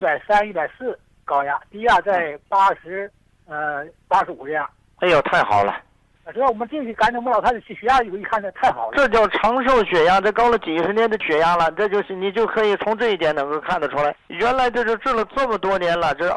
130、140高压，低压在85这样。 哎呦，太好了！ 只要我们进去感觉不到他的血压，一看这太好了。 这叫长寿血压，这高了几十年的血压了，这就是你就可以从这一点能够看得出来。原来这是治了这么多年了，这